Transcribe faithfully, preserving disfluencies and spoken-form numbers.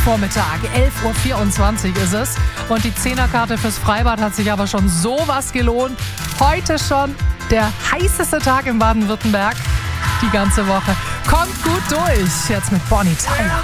Vormittag. elf Uhr vierundzwanzig ist es. Und die Zehnerkarte fürs Freibad hat sich aber schon sowas gelohnt. Heute schon der heißeste Tag in Baden-Württemberg. Die ganze Woche. Kommt gut durch. Jetzt mit Bonnie Tyler.